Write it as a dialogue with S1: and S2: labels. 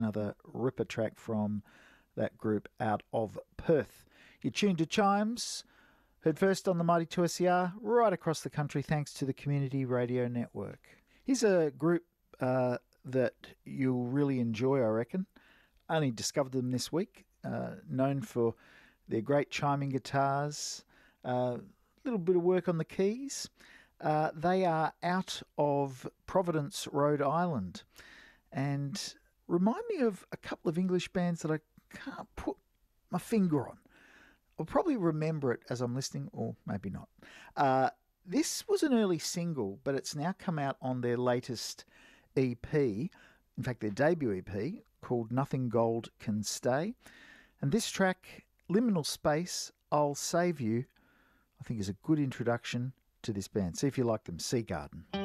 S1: Another ripper track from that group out of Perth. You're tuned to Chimes, heard first on the Mighty 2SER, right across the country thanks to the Community Radio Network. Here's a group that you'll really enjoy, I reckon. Only discovered them this week, known for their great chiming guitars, a little bit of work on the keys. They are out of Providence, Rhode Island, and remind me of a couple of English bands that I can't put my finger on. I'll probably remember it as I'm listening, or maybe not. This was an early single, but it's now come out on their latest EP, in fact their debut EP, called Nothing Gold Can Stay. And this track, Liminal Space, I'll Save You, I think is a good introduction to this band. See if you like them. Sea Garden.